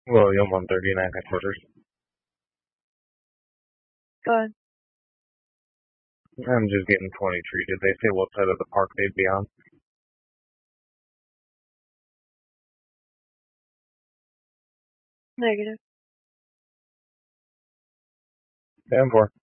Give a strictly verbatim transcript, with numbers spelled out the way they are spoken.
William one thirty-nine headquarters. Go ahead. I'm just getting twenty-three. Did they say what side of the park they'd be on? Negative. ten four.